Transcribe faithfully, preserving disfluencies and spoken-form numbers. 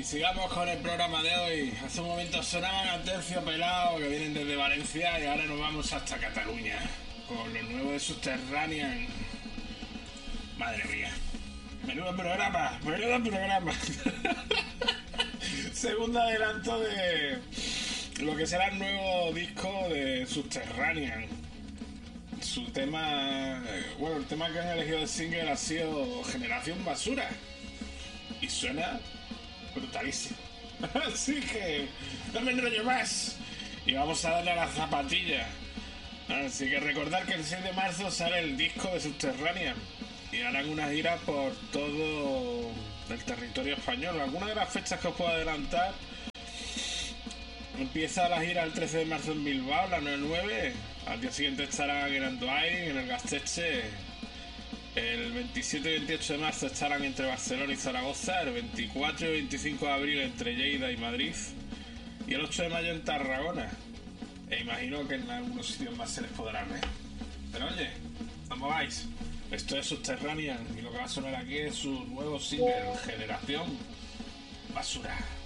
sigamos con el programa de hoy. Hace un momento sonaban a Terciopelado, que vienen desde Valencia, y ahora nos vamos hasta Cataluña con lo nuevo de Subterranean. Madre mía, menudo programa, menudo programa. Segundo adelanto de lo que será el nuevo disco de Subterranean. Su tema, bueno, el tema que han elegido de single ha sido Generación Basura y suena brutalísimo. Así que no me enrollo más y vamos a darle a la zapatilla. Así que recordar que el seis de marzo sale el disco de Subterranean y harán una gira por todo el territorio español. Algunas de las fechas que os puedo adelantar: empieza la gira el trece de marzo en Bilbao, la nueve nueve. Al día siguiente estarán en Andoain, en el Gasteche. El veintisiete y veintiocho de marzo estarán entre Barcelona y Zaragoza. El veinticuatro y veinticinco de abril entre Lleida y Madrid. Y el ocho de mayo en Tarragona. E imagino que en algunos sitios más se les podrá ver. Pero oye, ¿cómo vais? Esto es Subterranean y lo que va a sonar aquí es su nuevo single, Generación Basura.